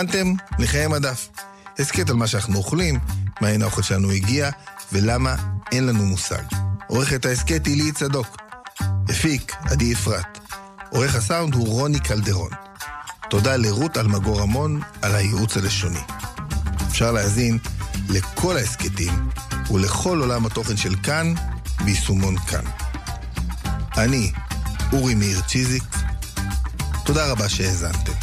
אתם לחיי מדף. הסקט על מה שאנחנו אוכלים, מהן האוכל שלנו הגיע, ולמה אין לנו מושג. עורכת ההסקט היא לי צדוק. הפיק עדי אפרת. עורך הסאונד הוא רוני קלדרון. תודה לרות אלמגור המון על הייעוץ הלשוני. אפשר להזין לכל ההסקטים ולכל עולם התוכן של כאן ביישומון כאן. אני אורי מאיר צ'יזיק. תודה רבה שהאזנתם.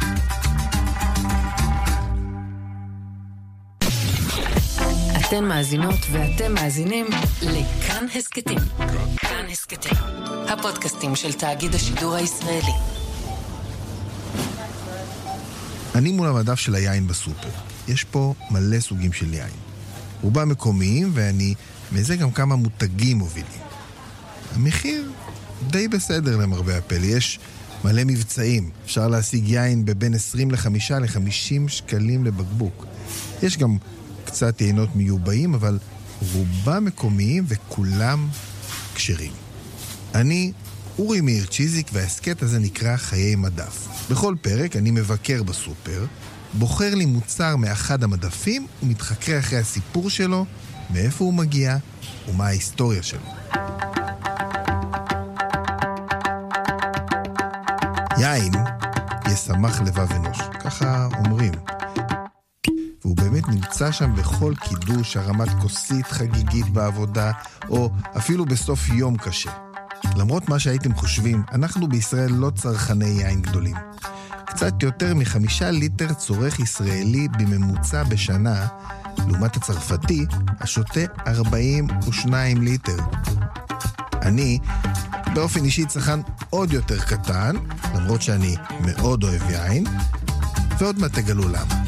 אתן מאזינות ואתם מאזינים לכאן הסקטים. כאן הסקטים, הפודקאסטים של תאגיד השידור הישראלי. אני מול המדף של היין בסופר. יש פה מלא סוגים של יין. רובם מקומיים, ואני מזה גם כמה מותגים מובילים. המחיר די בסדר למרבה הפלא. יש מלא מבצעים. אפשר להשיג יין בבין 25 ל-50 שקלים לבקבוק. יש גם קצת יינות מיובאים, אבל רובם מקומיים וכולם כשרים. אני אורי מאיר צ'יזיק, וההסקט הזה נקרא חיי מדף. בכל פרק אני מבקר בסופר, בוחר לי מוצר מאחד המדפים ומתחקר אחרי הסיפור שלו, מאיפה הוא מגיע ומה ההיסטוריה שלו. יין ישמח לבב אנוש, ככה אומרים. והוא באמת נמצא שם בכל קידוש, הרמת כוסית חגיגית בעבודה, או אפילו בסוף יום קשה. למרות מה שהייתם חושבים, אנחנו בישראל לא צרכני יין גדולים. קצת יותר מ5 ליטר צורך ישראלי בממוצע בשנה, לעומת הצרפתי, השותה 42 ליטר. אני, באופן אישי, צרכן עוד יותר קטן, למרות שאני מאוד אוהב יין, ועוד מעט תגלו למה.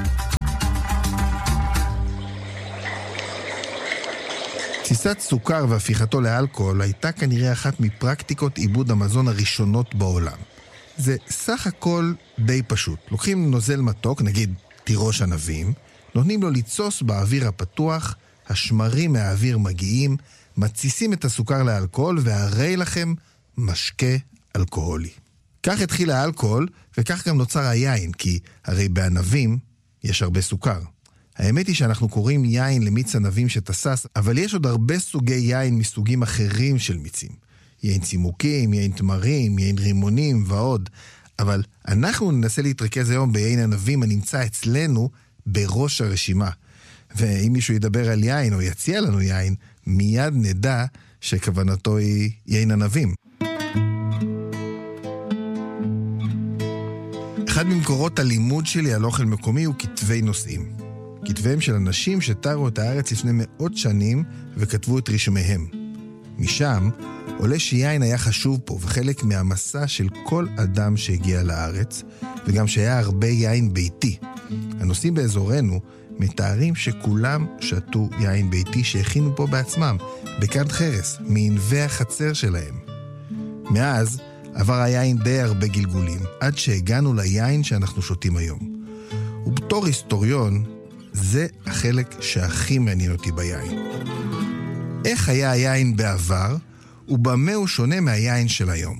תסיסת סוכר והפיכתו לאלכוהול הייתה כנראה אחת מפרקטיקות עיבוד המזון הראשונות בעולם. זה סך הכל די פשוט. לוקחים נוזל מתוק, נגיד תירוש ענבים, נותנים לו ליצוס באוויר הפתוח, השמרים מהאוויר מגיעים, מתסיסים את הסוכר לאלכוהול, והרי לכם משקה אלכוהולי. כך התחיל האלכוהול, וכך גם נוצר היין, כי הרי בענבים יש הרבה סוכר. האמת היא שאנחנו קוראים יין למיץ ענבים שתסס, אבל יש עוד הרבה סוגי יין מסוגים אחרים של מיצים. יין צימוקים, יין תמרים, יין רימונים ועוד. אבל אנחנו ננסה להתרכז היום ביין ענבים הנמצא אצלנו בראש הרשימה. ואם מישהו ידבר על יין או יציע לנו יין, מיד נדע שכוונתו היא יין ענבים. אחד ממקורות הלימוד שלי על אוכל מקומי הוא כתבי נושאים. כתביהם של אנשים שתרו את הארץ לפני מאות שנים וכתבו את רשמיהם. משם עולה שיין היה חשוב פה וחלק מהמסע של כל אדם שהגיע לארץ, וגם שהיה הרבה יין ביתי. הנושאים באזורנו מתארים שכולם שתו יין ביתי שהכינו פה בעצמם, בכד חרס, מענבי החצר שלהם. מאז עבר היין די הרבה גלגולים, עד שהגענו ליין שאנחנו שותים היום. ובתור היסטוריון, זה החלק שהכי מעניין אותי ביין. איך היה היין בעבר, ובמה הוא שונה מהיין של היום?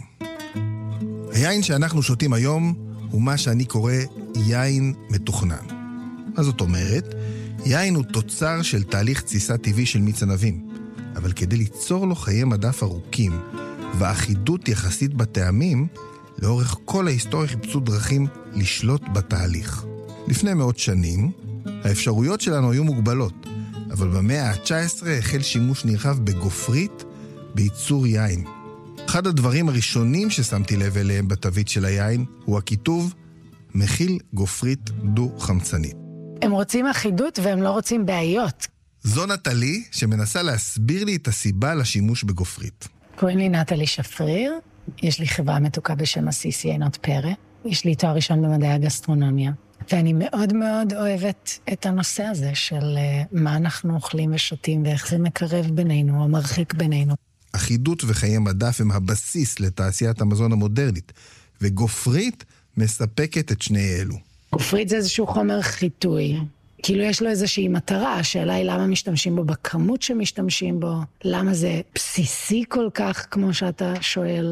היין שאנחנו שותים היום הוא מה שאני קורא יין מתוכנן. מה זאת אומרת? יין הוא תוצר של תהליך תסיסה טבעי של מיץ ענבים, אבל כדי ליצור לו חיי מדף ארוכים ואחידות יחסית בטעמים, לאורך כל ההיסטוריה חיפשו דרכים לשלוט בתהליך. לפני מאות שנים, האפשרויות שלנו היו מוגבלות, אבל במאה ה-19 החל שימוש נרחב בגופרית בייצור יין. אחד הדברים הראשונים ששמתי לב אליהם בתווית של היין הוא הכיתוב מכיל גופרית דו-חמצנית. הם רוצים אחידות והם לא רוצים בעיות. זו נטלי שמנסה להסביר לי את הסיבה לשימוש בגופרית. קוראים לי נטלי שפריר, יש לי חברה מתוקה בשם עסיס יינות פרא, יש לי תואר ראשון במדעי הגסטרונומיה. ואני מאוד מאוד אוהבת את הנושא הזה של מה אנחנו אוכלים ושותים ואיך זה מקרב בינינו או מרחיק בינינו. אחידות וחיי מדף הם הבסיס לתעשיית המזון המודרנית, וגופרית מספקת את שני אלו. גופרית זה איזשהו חומר חיטוי. כאילו יש לו איזושהי מטרה, השאלה היא למה משתמשים בו בכמות שמשתמשים בו, למה זה בסיסי כל כך כמו שאתה שואל.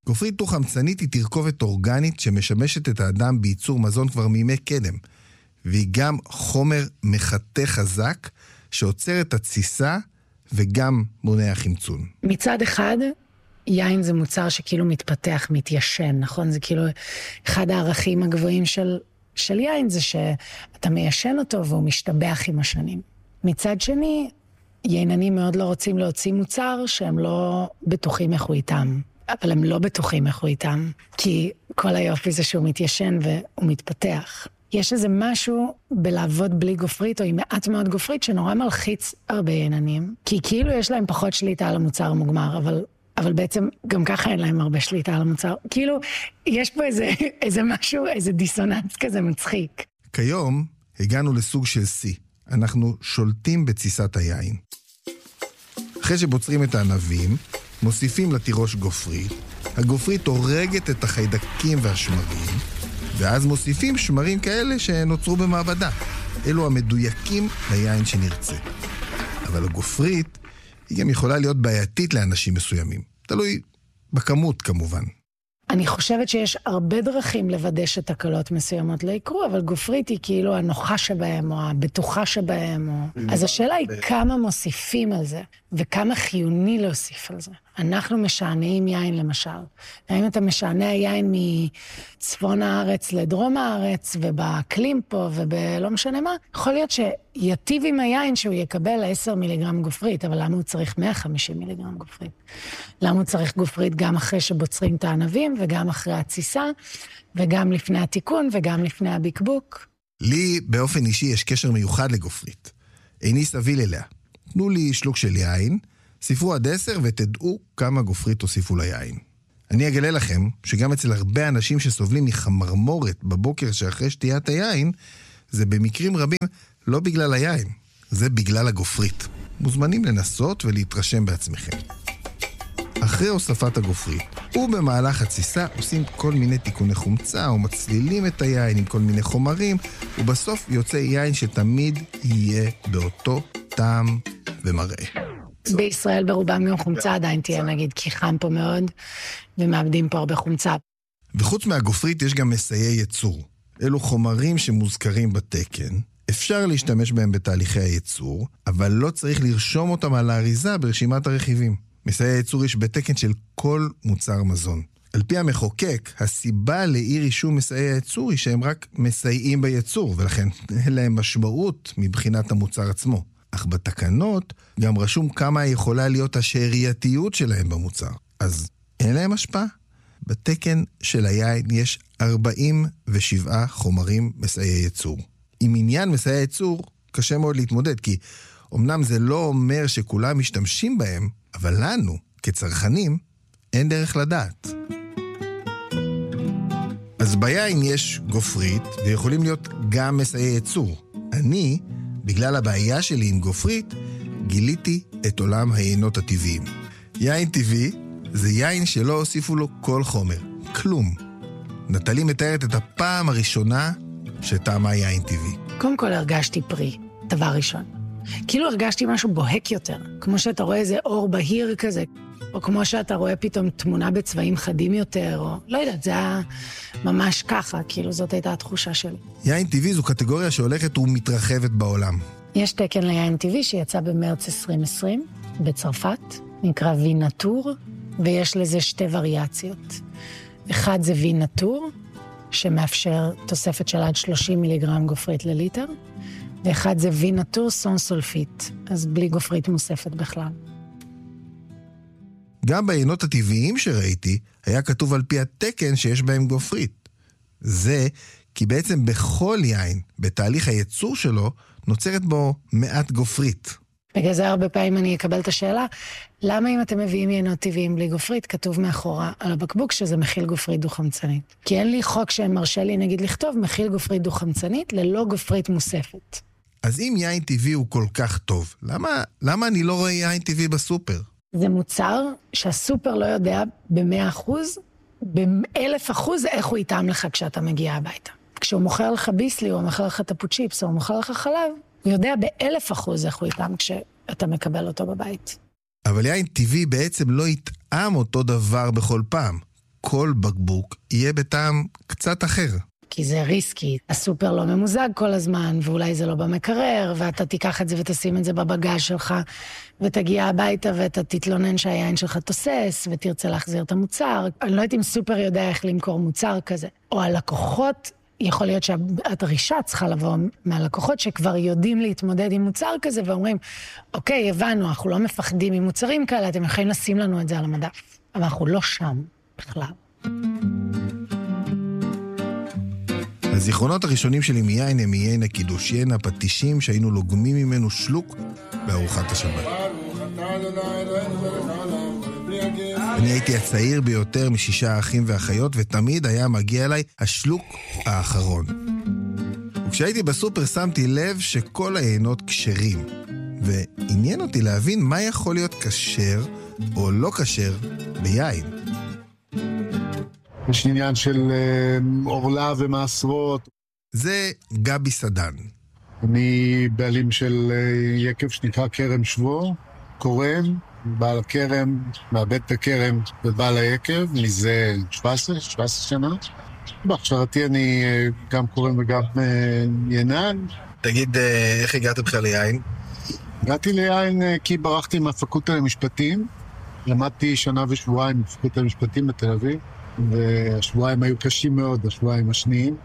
גופרית דו-חמצנית היא תרכובת אורגנית שמשמשת את האדם בייצור מזון כבר מימי קדם, והיא גם חומר מחטא חזק שעוצר את התסיסה וגם מונע חמצון. מצד אחד, יין זה מוצר שכאילו מתפתח, מתיישן, נכון? זה כאילו אחד הערכים הגבוהים של יין זה שאתה מיישן אותו והוא משתבח עם השנים. מצד שני, ייננים מאוד לא רוצים להוציא מוצר שהם לא בטוחים איך הוא איתם. אבל הם לא בטוחים איך הוא איתם, כי כל היופי זה שהוא מתיישן והוא מתפתח. יש איזה משהו בלעבוד בלי גופרית, או עם מעט מאוד גופרית, שנורא מלחיץ הרבה ייננים, כי כאילו יש להם פחות שליטה על המוצר המוגמר, אבל בעצם גם ככה אין להם הרבה שליטה על המוצר. כאילו, יש פה איזה משהו, איזה דיסוננס כזה מצחיק. כיום הגענו לסוג של C. אנחנו שולטים בתסיסת היין. אחרי שבוצרים את הענבים, מוסיפים לתירוש גופרית, הגופרית הורגת את החיידקים והשמרים, ואז מוסיפים שמרים כאלה שנוצרו במעבדה. אלו המדויקים ליין שנרצה. אבל הגופרית היא גם יכולה להיות בעייתית לאנשים מסוימים. תלוי בכמות כמובן. אני חושבת שיש הרבה דרכים לוודא שתקלות מסוימות לא יקרו, אבל גופרית היא כאילו הנוחה שבהם, או הבטוחה שבהם. אז השאלה היא כמה מוסיפים על זה, וכמה חיוני להוסיף על זה. אנחנו משענעים יין למשל. האם אתה משענע יין מצפון הארץ לדרום הארץ, ובאקלים פה, ובלא משנה מה, יכול להיות שיטיב עם היין שהוא יקבל 10 מיליגרם גופרית, אבל למה הוא צריך 150 מיליגרם גופרית? למה הוא צריך גופרית גם אחרי שבוצרים את הענבים, וגם אחרי התסיסה, וגם לפני התיקון, וגם לפני הבקבוק? לי באופן אישי יש קשר מיוחד לגופרית. איני סביל אליה. תנו לי שלוק של יין, ספרו עד 10 ותדעו כמה גופרית תוסיפו ליין. אני אגלה לכם שגם אצל הרבה אנשים שסובלים מחמרמורת בבוקר שאחרי שתיית היין, זה במקרים רבים לא בגלל היין, זה בגלל הגופרית. מוזמנים לנסות ולהתרשם בעצמכם. אחרי הוספת הגופרית, ובמהלך התסיסה עושים כל מיני תיקוני חומצה, או מצלילים את היין עם כל מיני חומרים, ובסוף יוצא יין שתמיד יהיה באותו טעם ומראה. בישראל ברובם גם חומצה עדיין תהיה, נגיד, כי חם פה מאוד, ומאבדים פה הרבה חומצה. וחוץ מהגופרית יש גם מסייעי ייצור. אלו חומרים שמוזכרים בתקן, אפשר להשתמש בהם בתהליכי הייצור, אבל לא צריך לרשום אותם על האריזה ברשימת הרכיבים. מסייעי ייצור יש בתקן של כל מוצר מזון. על פי המחוקק, הסיבה לאי רישום מסייעי הייצור היא שהם רק מסייעים בייצור, ולכן אין להם משמעות מבחינת המוצר עצמו. אך בתקנות גם רשום כמה יכולה להיות השארייתיות שלהם במוצר. אז אין להם השפעה. בתקן של היין יש 47 חומרים מסייעי ייצור. עם עניין מסייעי ייצור קשה מאוד להתמודד, כי אמנם זה לא אומר שכולם משתמשים בהם, אבל לנו, כצרכנים, אין דרך לדעת. אז ביין יש גופרית, ויכולים להיות גם מסייעי ייצור. אני, בגלל הבעיה שלי עם גופרית, גיליתי את עולם היינות הטבעיים. יין טבעי זה יין שלא הוסיפו לו כל חומר, כלום. נטלי מתארת את הפעם הראשונה שטעמה יין טבעי. קודם כל הרגשתי פרי, דבר ראשון. כאילו הרגשתי משהו בוהק יותר, כמו שאתה רואה איזה אור בהיר כזה, או כמו שאתה רואה פתאום תמונה בצבעים חדים יותר, או לא יודעת, זה היה ממש ככה, כאילו זאת הייתה התחושה שלי. יין טבעי זו קטגוריה שהולכת ומתרחבת בעולם. יש תקן ליין טבעי שיצא במרץ 2020 בצרפת, נקרא וין נטור, ויש לזה 2 וריאציות. אחד זה וין נטור, שמאפשר תוספת של עד 30 מיליגרם גופרית לליטר, ואחד זה וין נטור סון סולפית, אז בלי גופרית מוספת בכלל. גם בעיינות הטבעיים שראיתי, היה כתוב על פי התקן שיש בהם גופרית. זה כי בעצם בכל יין, בתהליך הייצור שלו, נוצרת בו מעט גופרית. בגלל זה הרבה פעמים אני אקבל את השאלה, למה אם אתם מביאים יינות טבעיים בלי גופרית, כתוב מאחורה על הבקבוק שזה מכיל גופרית דו-חמצנית. כי אין לי חוק שמרשה לי נגיד לכתוב מכיל גופרית דו-חמצנית ללא גופרית מוספת. אז אם יין טבעי הוא כל כך טוב, למה אני לא רואה יין טבעי בסופר? זה מוצר שהסופר לא יודע ב100%, ב1000% איך הוא יטעם לך כשאתה מגיע הביתה. כשהוא מוכר לך ביסלי, או מוכר לך טפוצ'יפס, או מוכר לך חלב, הוא יודע ב1000% איך הוא יטעם כשאתה מקבל אותו בבית. אבל יין טבעי בעצם לא יטעם אותו דבר בכל פעם. כל בקבוק יהיה בטעם קצת אחר. כי זה ריסקי. הסופר לא ממוזג כל הזמן, ואולי זה לא במקרר, ואתה תיקח את זה ותשים את זה בבגז שלך, ותגיע הביתה ואתה תתלונן שהיין שלך תוסס, ותרצה להחזיר את המוצר. אני לא יודעת אם סופר יודע איך למכור מוצר כזה. או הלקוחות, יכול להיות שהדרישה צריכה לבוא מהלקוחות שכבר יודעים להתמודד עם מוצר כזה, ואומרים, אוקיי, הבנו, אנחנו לא מפחדים עם מוצרים כאלה, אתם יכולים לשים לנו את זה על המדף. אבל אנחנו לא שם בכלל. הזיכרונות הראשונים שלי מיין הם מיין הקידוש, יין הפטישים שהיינו לוגמים ממנו שלוק בארוחת השבת. אני הייתי הצעיר ביותר מ6 אחים ואחיות, ותמיד היה מגיע אליי השלוק האחרון. וכשהייתי בסופר שמתי לב שכל היינות כשרים, ועניין אותי להבין מה יכול להיות כשר או לא כשר ביין. יש עניין של אורלה ומעשרות. זה גבי סדן. אני בעלים של יקב שנקרא כרם שבו, קורם, בעל הכרם, מאבד את הכרם ובעל היקב, מזה 17 שנה. בהכשרתי אני גם קורם וגם ינן. תגיד, איך הגעת בכלל ליין? הגעתי ליין כי ברחתי מהפקולטה למשפטים. למדתי שנה ושבועיים בפקולטה למשפטים בתל אביב. והשבועיים היו קשים מאוד, השבועיים השניים.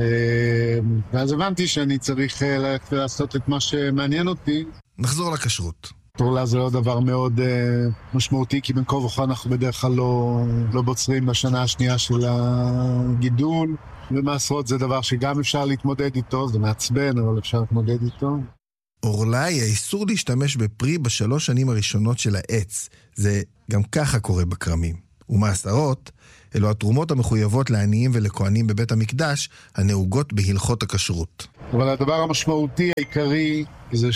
ואז הבנתי שאני צריך לעשות את מה שמעניין אותי. נחזור לכשרות. אורלה זה לא דבר מאוד משמעותי, כי בין כה וכה אנחנו בדרך כלל לא בוצרים לשנה השנייה של הגידול, ומעשרות זה דבר שגם אפשר להתמודד איתו, זה מעצבן, אבל אפשר להתמודד איתו. אורלה היא האיסור להשתמש בפרי ב3 שנים הראשונות של העץ. זה גם ככה קורה בכרמים. ומעשרות, אלו התרומות המחויבות לעניים ולכהנים בבית המקדש, הנהוגות בהלכות הכשרות. אבל הדבר המשמעותי העיקרי זה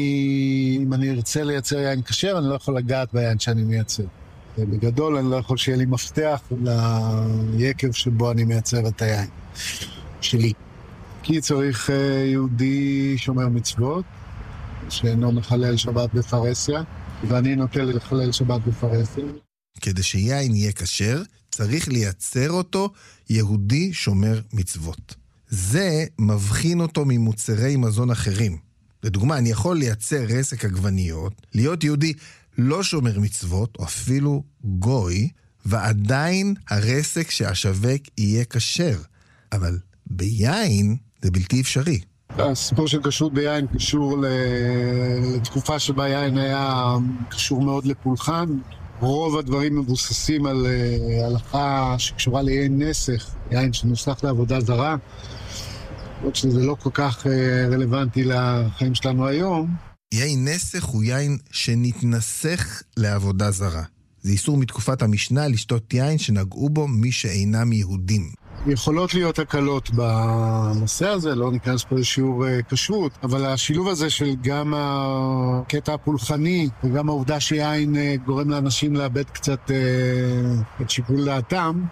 אם אני ארצה לייצר יין כשר, אני לא יכול לגעת ביין שאני מייצר. בגדול אני לא יכול שיהיה לי מפתח ליקב שבו אני מייצר את היין שלי. כי צריך יהודי שומר מצוות, שאינו מחלל שבת בפרהסיה, ואני נוטה לחלל שבת בפרהסיה. כדי שיין יהיה כשר, צריך לייצר אותו יהודי שומר מצוות. זה מבחין אותו ממוצרי מזון אחרים. לדוגמה, אני יכול לייצר רסק עגבניות, להיות יהודי לא שומר מצוות, או אפילו גוי, ועדיין הרסק שהשווק יהיה כשר. אבל ביין זה בלתי אפשרי. הסיפור של כשרות ביין קשור לתקופה שבה יין היה קשור מאוד לפולחן. רוב הדברים מבוססים על הלכה שקשורה ליין נסך, יין שנוסח לעבודה זרה, עוד שזה לא כל כך רלוונטי לחיים שלנו היום. יין נסך הוא יין שנתנסך לעבודה זרה. זה איסור מתקופת המשנה לשתות יין שנגעו בו מי שאינם יהודים. יכולות להיות הקלות בנושא הזה, לא ניכנס פה לשיעור כשרות, אבל השילוב הזה של גם הקטע הפולחני וגם העובדה שיין גורם לאנשים לאבד קצת את שיקול דעתם,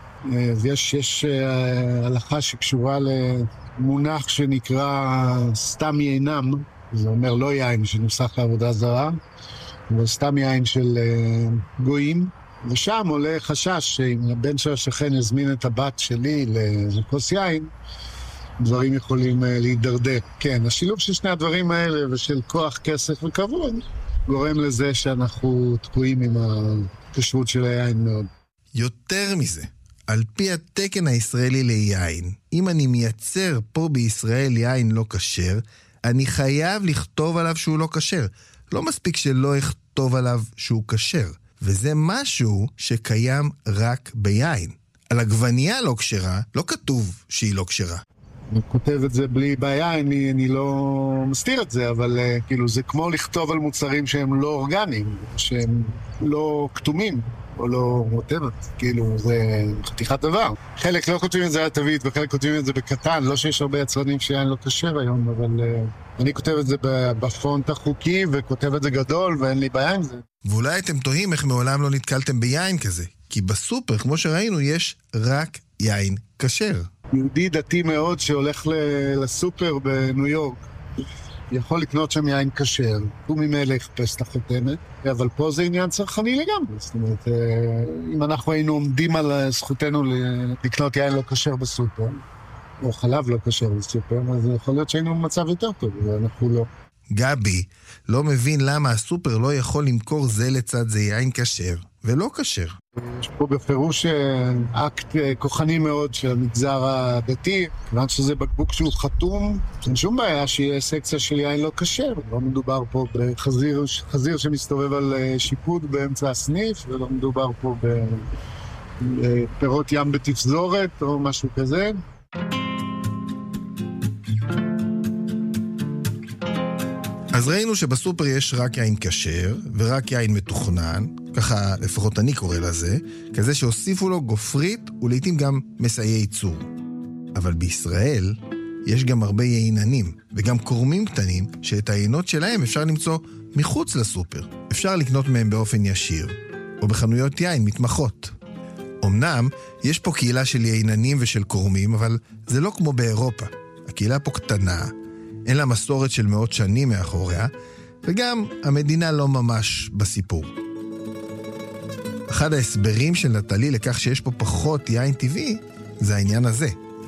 ויש הלכה שקשורה למונח שנקרא סתם יינם, זה אומר לא יין שנוסח לעבודה זרה, אבל סתם יין של גויים, ושם עולה חשש שאם הבן של השכן יזמין את הבת שלי לכוס יין, דברים יכולים להידרדר. כן, השילוב של שני הדברים האלה ושל כוח, כסף וכבוד, גורם לזה שאנחנו תקועים עם הכשרות של היין מאוד. יותר מזה, על פי התקן הישראלי ליין, אם אני מייצר פה בישראל יין לא כשר, אני חייב לכתוב עליו שהוא לא כשר. לא מספיק שלא אכתוב עליו שהוא כשר. וזה משהו שקיים רק ביין. על עגבנייה לא כשרה, לא כתוב שהיא לא כשרה. אני כותב את זה בלי בעיה, אני לא מסתיר את זה, אבל כאילו זה כמו לכתוב על מוצרים שהם לא אורגניים, שהם לא כתומים, או לא מוטבת, כאילו זה חתיכת דבר. חלק לא כותבים את זה על תווית, וחלק כותבים את זה בקטן, לא שיש הרבה יצרנים שיין לא כשר היום, אבל אני כותב את זה בפונט החוקי, וכותב את זה גדול, ואין לי בעיה עם זה. ואולי אתם תוהים איך מעולם לא נתקלתם ביין כזה, כי בסופר, כמו שראינו, יש רק יין כשר. יהודי דתי מאוד שהולך לסופר בניו יורק, יכול לקנות שם יין כשר, הוא ממילא יחפש את החותמת, אבל פה זה עניין צרכני לגמרי. זאת אומרת, אם אנחנו היינו עומדים על זכותנו לקנות יין לא כשר בסופר, או חלב לא כשר בסופר, אז יכול להיות שהיינו במצב יותר טוב, ואנחנו לא. גבי לא מבין למה הסופר לא יכול למכור זה לצד זה יין כשר ולא כשר. יש פה בפירוש אקט כוחני מאוד של המגזר הדתי, כיוון שזה בקבוק שהוא חתום, אין שום בעיה שיהיה סקציה של יין לא כשר. לא מדובר פה בחזיר שמסתובב על שיפוד באמצע הסניף, ולא מדובר פה בפירות ים בתפזורת או משהו כזה. אז ראינו שבסופר יש רק יין כשר ורק יין מתוכנן, ככה לפחות אני קורא לזה, כזה שהוסיפו לו גופרית ולעיתים גם מסייעי ייצור. אבל בישראל יש גם הרבה ייננים וגם קורמים קטנים שאת העיינות שלהם אפשר למצוא מחוץ לסופר. אפשר לקנות מהם באופן ישיר, או בחנויות יין מתמחות. אמנם יש פה קהילה של ייננים ושל קורמים, אבל זה לא כמו באירופה. הקהילה פה קטנה, אין לה מסורת של מאות שנים מאחוריה, וגם המדינה לא ממש בסיפור. אחד ההסברים של נטלי לכך שיש פה פחות יין טבעי, זה העניין הזה.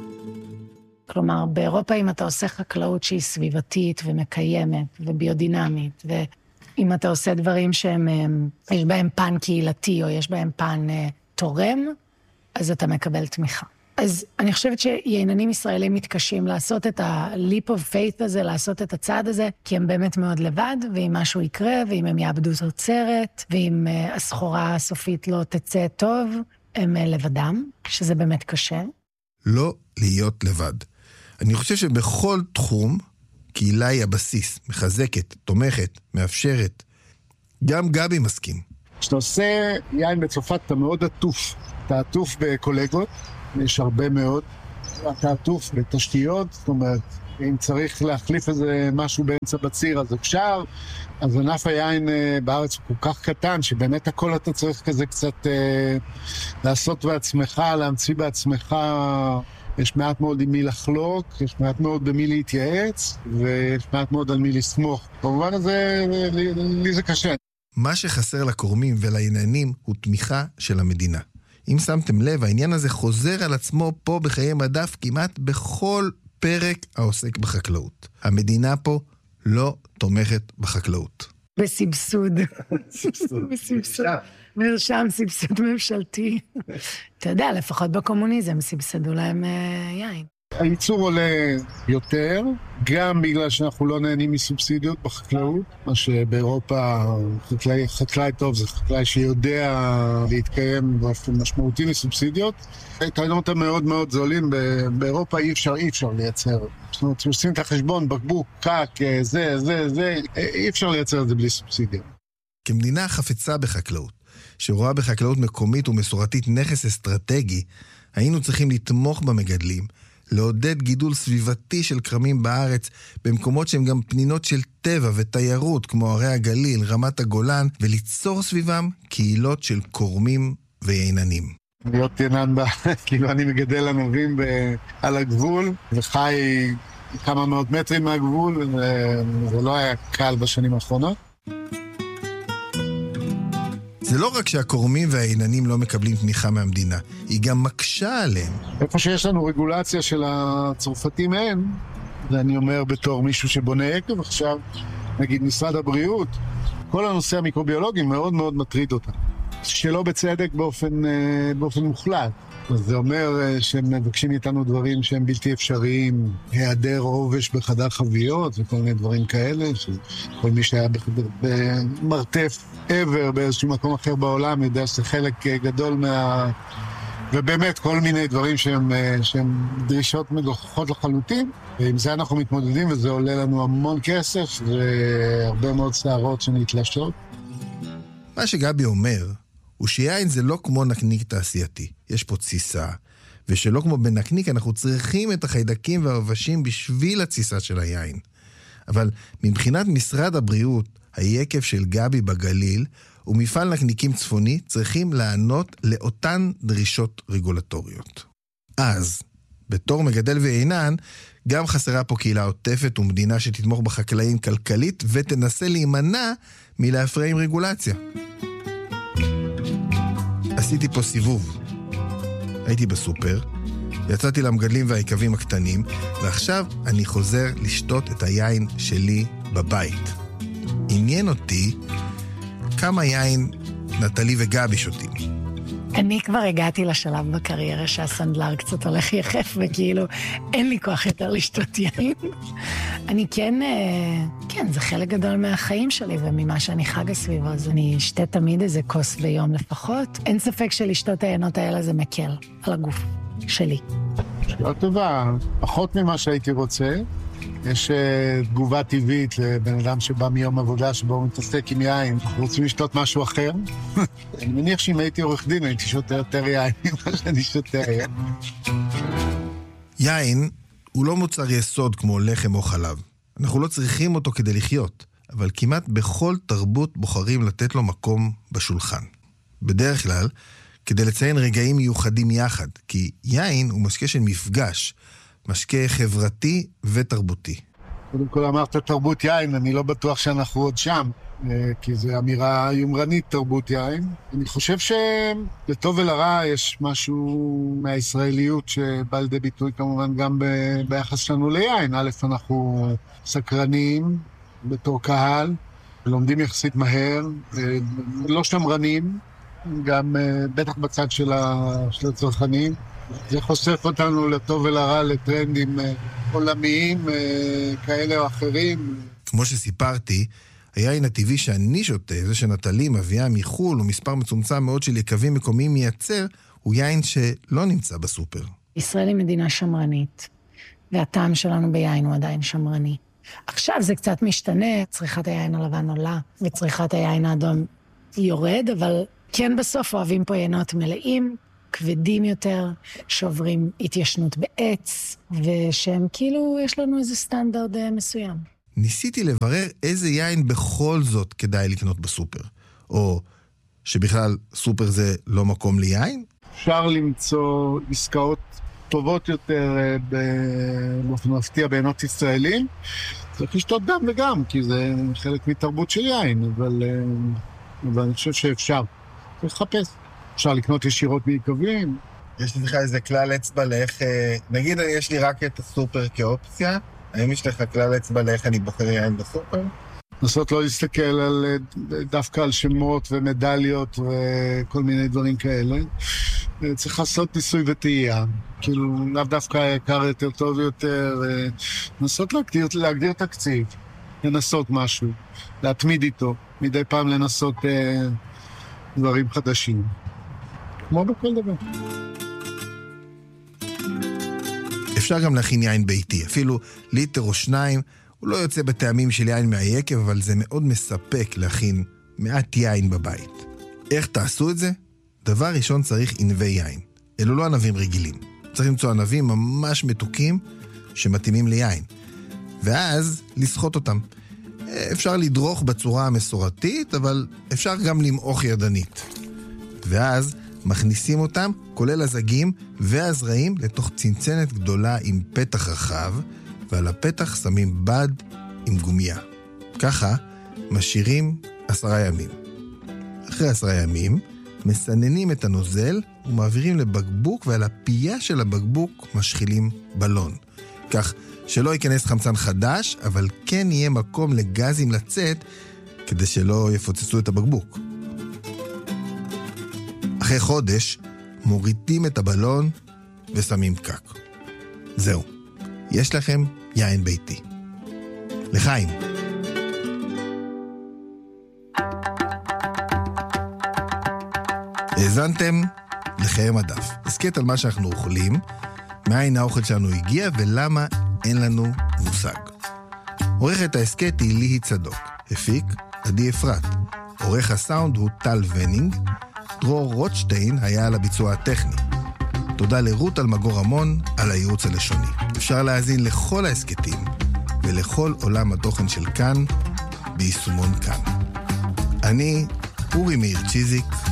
כלומר, באירופה אם אתה עושה חקלאות שהיא סביבתית ומקיימת וביודינמית, ואם אתה עושה דברים שהם, יש בהם פן קהילתי או יש בהם פן תורם, אז אתה מקבל תמיכה. אז אני חושבת שייננים ישראלים מתקשים לעשות את ה-leap of faith הזה, לעשות את הצעד הזה, כי הם באמת מאוד לבד, ואם משהו יקרה, ואם הם יאבדו תוצרת, ואם הסחורה הסופית לא תצא טוב, הם לבדם, שזה באמת קשה. לא להיות לבד. אני חושב שבכל תחום, קהילה היא הבסיס, מחזקת, תומכת, מאפשרת. גם גבי מסכים. כשאתה עושה יין בצרפת, אתה מאוד עטוף. אתה עטוף בקולגות, יש הרבה מאוד. אתה עטוף בתשתיות, זאת אומרת, אם צריך להחליף איזה משהו באמצע בציר, אז אפשר. אז ענף היין בארץ הוא כל כך קטן, שבאמת הכל אתה צריך כזה קצת לעשות בעצמך, להמציא בעצמך. יש מעט מאוד עם מי לחלוק, יש מעט מאוד במי להתייעץ, ויש מעט מאוד על מי לסמוך. במובן הזה, לי זה קשה. מה שחסר לקורמים ולייננים הוא תמיכה של המדינה. אם שמתם לב, העניין הזה חוזר על עצמו פה בחיי מדף כמעט בכל פרק העוסק בחקלאות. המדינה פה לא תומכת בחקלאות. בסבסוד. בסבסוד. מרשם סבסוד ממשלתי. אתה יודע, לפחות בקומוניזם סבסדו להם יין. הייצור עולה יותר, גם בגלל שאנחנו לא נהנים מסובסידיות בחקלאות, מה שבאירופה חקלאי טוב זה חקלאי שיודע להתקיים באופן משמעותי מסובסידיות. העיינות המאוד מאוד זולים באירופה אי אפשר לייצר. זאת אומרת, עושים את החשבון, בקבוק, קק, זה, אי אפשר לייצר את זה בלי סובסידיה. כמדינה חפצה בחקלאות, שרואה בחקלאות מקומית ומסורתית נכס אסטרטגי, היינו צריכים לתמוך במגדלים, לעודד גידול סביבתי של קרמים בארץ, במקומות שהם גם פנינות של טבע ותיירות, כמו ערי הגליל, רמת הגולן, וליצור סביבם קהילות של קורמים וייננים. להיות יינן כאילו אני מגדל ענבים על הגבול, וחי כמה מאות מטרים מהגבול, וזה לא היה קל בשנים האחרונות. זה לא רק שהקורמים והעיננים לא מקבלים תמיכה מהמדינה, היא גם מקשה עליהם. איפה שיש לנו רגולציה של הצרפתים אין, ואני אומר בתור מישהו שבונה יקב עכשיו, נגיד משרד הבריאות, כל הנושא המיקרוביולוגי מאוד מאוד מטריד אותה. שלא בצדק באופן מוחלט. אז זה אומר שהם מבקשים איתנו דברים שהם בלתי אפשריים, היעדר עובש בחדר חביות וכל מיני דברים כאלה, שכל מי שהיה במרתף עבר באיזשהו מקום אחר בעולם יודע שזה חלק גדול ובאמת כל מיני דברים שהם דרישות מגוחכות לחלוטין, ועם זה אנחנו מתמודדים וזה עולה לנו המון כסף והרבה מאוד שערות שנתלשות. מה שגבי אומר הוא שיין זה לא כמו נקניק תעשייתי. יש פה תסיסה, ושלא כמו בנקניק אנחנו צריכים את החיידקים והעובשים בשביל התסיסה של היין. אבל מבחינת משרד הבריאות, היקב של גבי בגליל ומפעל נקניקים צפוני צריכים לענות לאותן דרישות רגולטוריות. אז, בתור מגדל ויינן, גם חסרה פה קהילה עוטפת ומדינה שתתמוך בחקלאים כלכלית ותנסה להימנע מלהפריע עם רגולציה. עשיתי פה סיבוב. הייתי בסופר, יצאתי למגדלים והעיקבים הקטנים, ועכשיו אני חוזר לשתות את היין שלי בבית. עניין אותי כמה יין נטלי וגבי שותים. אני כבר הגעתי לשלב בקריירה שהסנדלר קצת הולך יחף, וכאילו אין לי כוח יותר לשתות יין. אני כן, זה חלק גדול מהחיים שלי וממה שאני חגה סביבו, אז אני אשתה תמיד איזה כוס ביום לפחות. אין ספק שלשתות העיינות האלה זה מקל על הגוף שלי. שאלה טובה, פחות ממה שהייתי רוצה. יש תגובה טבעית לבן אדם שבא מיום עבודה שבו הוא מתעסק עם יין. אנחנו רוצים לשתות משהו אחר. אני מניח שאם הייתי עורך דין הייתי שותה יותר יין ממה שאני שותה יין. יין הוא לא מוצר יסוד כמו לחם או חלב. אנחנו לא צריכים אותו כדי לחיות, אבל כמעט בכל תרבות בוחרים לתת לו מקום בשולחן. בדרך כלל, כדי לציין רגעים מיוחדים יחד, כי יין הוא משקה של מפגש, משקה חברתי ותרבותי. קודם כל אמרת תרבות יין, אני לא בטוח שאנחנו עוד שם, כי זו אמירה יומרנית תרבות יין. אני חושב שלטוב ולרע יש משהו מהישראליות שבא לידי ביטוי כמובן גם ביחס שלנו ליין. א', אנחנו סקרנים בתור קהל, לומדים יחסית מהר, לא שמרנים, גם בטח בצד של הצרכנים. זה חושף אותנו לטוב ולרע לטרנדים עולמיים כאלה או אחרים. כמו שסיפרתי, היין הטבעי שאני שותה, זה שנטלי מביאה מחול ומספר מצומצם מאוד של יקבים מקומיים מייצר, הוא יין שלא נמצא בסופר. ישראל היא מדינה שמרנית, והטעם שלנו ביין הוא עדיין שמרני. עכשיו זה קצת משתנה, צריכת היין הלבן עולה, וצריכת היין האדום יורד, אבל כן בסוף אוהבים פה יינות מלאים, כבדים יותר, שעוברים התיישנות בעץ, ושהם כאילו יש לנו איזה סטנדרט מסוים. ניסיתי לברר איזה יין בכל זאת כדאי לקנות בסופר, או שבכלל סופר זה לא מקום ליין? אפשר למצוא עסקאות טובות יותר באופן מפתיע בעינות ישראלים. צריך לשתות גם וגם, כי זה חלק מתרבות של יין, אבל אני חושב שאפשר. צריך לחפש. אפשר לקנות ישירות מעיקבים. יש לך איזה כלל אצבע לאיך, נגיד יש לי רק את הסופר כאופציה, האם יש לך כלל אצבע לאיך אני בוחר יין בסופר? נסות לא להסתכל דווקא על שמות ומדליות וכל מיני דברים כאלה. צריך לעשות ניסוי וטעייה. כאילו, לאו דווקא היקר יותר טוב יותר. נסות להגדיר תקציב, לנסות משהו, להתמיד איתו, מדי פעם לנסות דברים חדשים. כמו בכל דבר. אפשר גם להכין יין ביתי, אפילו ליטר או שניים. הוא לא יוצא בטעמים של יין מהיקב, אבל זה מאוד מספק להכין מעט יין בבית. איך תעשו את זה? דבר ראשון צריך ענבי יין. אלו לא ענבים רגילים. צריך למצוא ענבים ממש מתוקים שמתאימים ליין. ואז לסחוט אותם. אפשר לדרוך בצורה המסורתית, אבל אפשר גם למעוך ידנית. ואז מכניסים אותם, כולל הזגים והזרעים, לתוך צנצנת גדולה עם פתח רחב, ועל הפתח שמים בד עם גומיה. ככה משאירים 10 ימים. אחרי 10 ימים, מסננים את הנוזל ומעבירים לבקבוק, ועל הפייה של הבקבוק משחילים בלון. כך שלא ייכנס חמצן חדש, אבל כן יהיה מקום לגזים לצאת, כדי שלא יפוצצו את הבקבוק. אחרי חודש, מורידים את הבלון ושמים פקק. זהו. יש לכם יין ביתי. לחיים. האזנתם לחיי מדף. הסקט על מה שאנחנו אוכלים, מאין האוכל שלנו הגיע ולמה אין לנו מושג. עורכת ההסקט היא ליהי צדוק. הפיק עדי אפרת. עורך הסאונד הוא טל ונינג. דרור רוטשטיין היה על הביצוע הטכני. תודה לרות אלמגור המון על הייעוץ הלשוני. אפשר להאזין לכל ההסקטים ולכל עולם התוכן של כאן ביישומון כאן. אני אורי מאיר צ'יזיק,